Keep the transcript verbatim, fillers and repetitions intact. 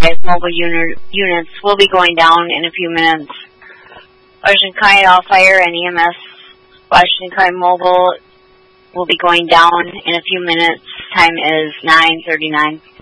five mobile unit, units will be going down in a few minutes. Washington County All Fire and E M S Washington County Mobile will be going down in a few minutes. Time is nine thirty-nine.